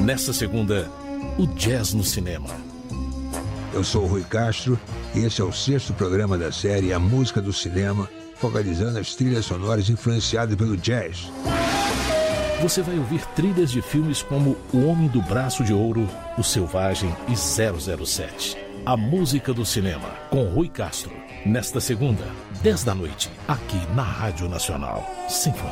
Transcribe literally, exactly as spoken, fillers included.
Nesta segunda, o jazz no cinema. Eu sou o Rui Castro e esse é o sexto programa da série A Música do Cinema, focalizando as trilhas sonoras influenciadas pelo jazz. Você vai ouvir trilhas de filmes como O Homem do Braço de Ouro, O Selvagem e zero zero sete. A Música do Cinema, com Rui Castro. Nesta segunda, dez da noite, aqui na Rádio Nacional. Sem fronteiras.